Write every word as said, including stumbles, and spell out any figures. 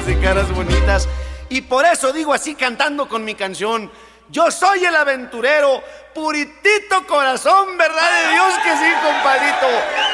ojos y caras bonitas. Y por eso digo así cantando con mi canción: yo soy el aventurero, puritito corazón, ¿verdad de Dios que sí, compadrito?